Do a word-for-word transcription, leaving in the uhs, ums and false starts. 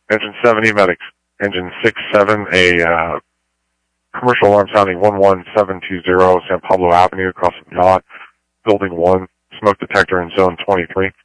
Engine seventy, medics. Engine six seven, a uh, commercial alarm sounding one one seven two zero, San Pablo Avenue, across from Yacht. Building one, smoke detector in zone twenty-three.